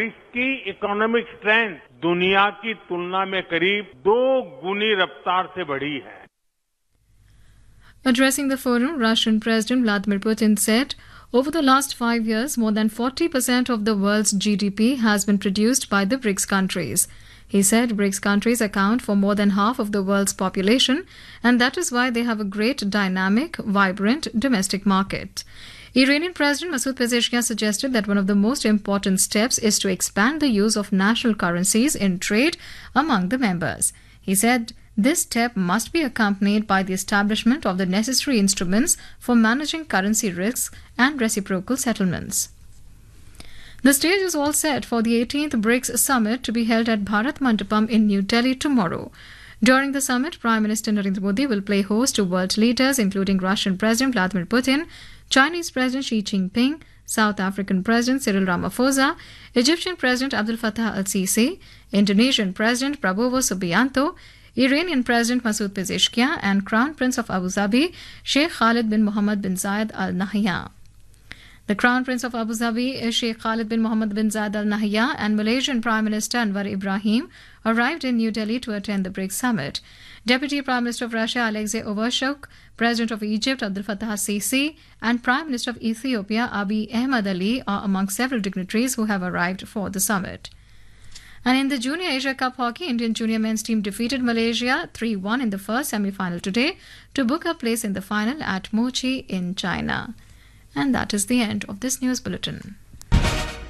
BRICS की economic strength दुनिया की तुलना में करीब 2 गुनी रफ्तार से बढ़ी है. Addressing the forum, Russian President Vladimir Putin said, over the last 5 years, more than 40% of the world's GDP has been produced by the BRICS countries. He said BRICS countries account for more than half of the world's population, and that is why they have a great, dynamic, vibrant domestic market. Iranian President Masoud Pezeshkian suggested that one of the most important steps is to expand the use of national currencies in trade among the members. He said this step must be accompanied by the establishment of the necessary instruments for managing currency risks and reciprocal settlements. The stage is all set for the 18th BRICS summit to be held at Bharat Mandapam in New Delhi tomorrow. During the summit, Prime Minister Narendra Modi will play host to world leaders including Russian President Vladimir Putin, Chinese President Xi Jinping, South African President Cyril Ramaphosa, Egyptian President Abdel Fattah al-Sisi, Indonesian President Prabowo Subianto, Iranian President Masoud Pezeshkian and Crown Prince of Abu Dhabi Sheikh Khalid bin Mohammed bin Zayed Al Nahyan. The Crown Prince of Abu Dhabi, Sheikh Khalid bin Mohammed bin Zayed Al Nahyan, and Malaysian Prime Minister Anwar Ibrahim arrived in New Delhi to attend the BRICS summit. Deputy Prime Minister of Russia Alexei Overshuk, President of Egypt Abdel Fattah al-Sisi, and Prime Minister of Ethiopia Abiy Ahmed Ali are among several dignitaries who have arrived for the summit. And in the Junior Asia Cup hockey, Indian junior men's team defeated Malaysia 3-1 in the first semi-final today to book a place in the final at Mochi in China. And that is the end of this news bulletin.